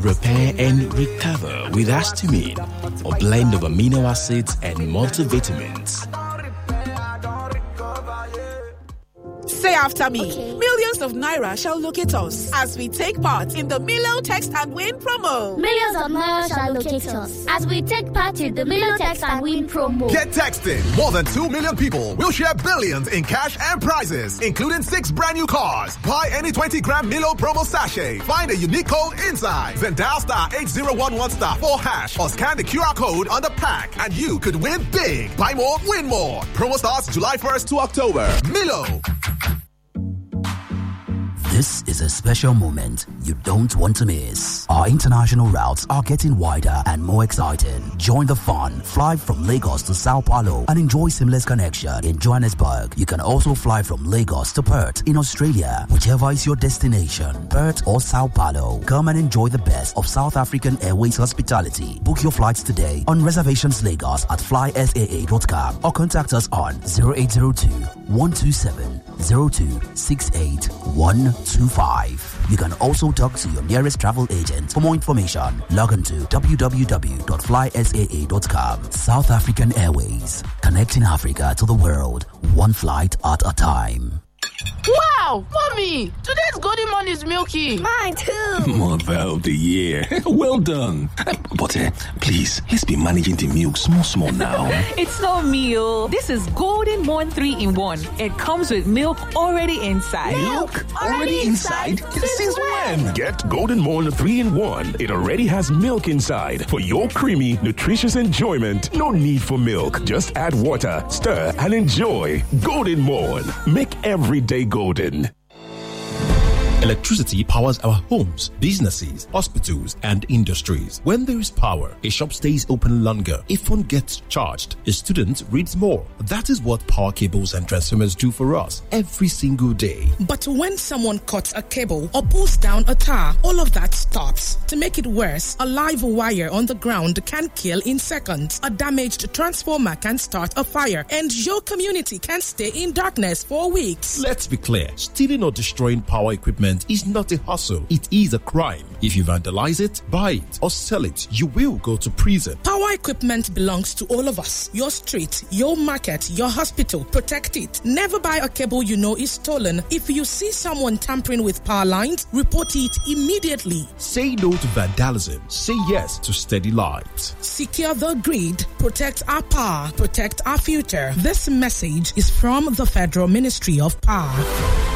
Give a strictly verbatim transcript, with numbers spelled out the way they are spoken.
repair and recover with Astamine, a blend of amino acids and multivitamins. Say after me. Okay. Millions of Naira shall locate us as we take part in the Milo Text and Win promo. Millions of Naira shall locate us as we take part in the Milo Text and Win promo. Get texting. More than two million people will share billions in cash and prizes, including six brand new cars. Buy any twenty gram Milo promo sachet. Find a unique code inside. Then dial star eight zero one one star four hash or scan the Q R code on the pack and you could win big. Buy more, win more. Promo starts July first to October. Milo. This is a special moment you don't want to miss. Our international routes are getting wider and more exciting. Join the fun. Fly from Lagos to Sao Paulo and enjoy seamless connection in Johannesburg. You can also fly from Lagos to Perth in Australia, whichever is your destination, Perth or Sao Paulo. Come and enjoy the best of South African Airways hospitality. Book your flights today on Reservations Lagos at fly s a a dot com or contact us on zero eight zero two, one two seven, zero two six eight one two five. You can also talk to your nearest travel agent. For more information, log on to w w w dot fly s a a dot com. South African Airways, connecting Africa to the world, one flight at a time. Wow, mommy, today's golden morning is milky. Mine too. Mother of the year. Well done. But uh, please, let's be managing the milk small, small now. It's not meal. This is Golden Morn three in one. It comes with milk already inside. Milk already, already inside? Since, Since when? Get Golden Morn three in one. It already has milk inside. For your creamy, nutritious enjoyment, no need for milk. Just add water, stir, and enjoy. Golden Morn. Make every day golden. Electricity powers our homes, businesses, hospitals, and industries. When there is power, a shop stays open longer. A phone gets charged. A student reads more. That is what power cables and transformers do for us every single day. But when someone cuts a cable or pulls down a tower, all of that stops. To make it worse, a live wire on the ground can kill in seconds. A damaged transformer can start a fire, and your community can stay in darkness for weeks. Let's be clear. Stealing or destroying power equipment is not a hustle. It is a crime. If you vandalize it, buy it, or sell it, you will go to prison. Power equipment belongs to all of us. Your street, your market, your hospital. Protect it. Never buy a cable you know is stolen. If you see someone tampering with power lines, report it immediately. Say no to vandalism. Say yes to steady light. Secure the grid. Protect our power. Protect our future. This message is from the Federal Ministry of Power.